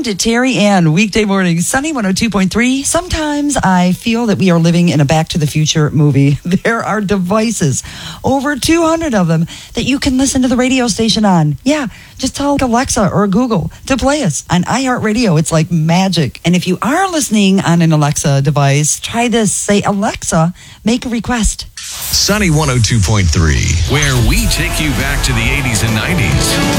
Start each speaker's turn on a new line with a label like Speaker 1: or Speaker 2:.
Speaker 1: to Terry Ann, weekday mornings, Sunny 102.3. Sometimes I feel that we are living in a Back to the Future movie. There are devices, over 200 of them, that you can listen to the radio station on. Yeah, just tell Alexa or Google to play us on iHeartRadio. It's like magic. And if you are listening on an Alexa device, try this. Say, Alexa, make a request.
Speaker 2: Sunny 102.3, where we take you back to the 80s and 90s.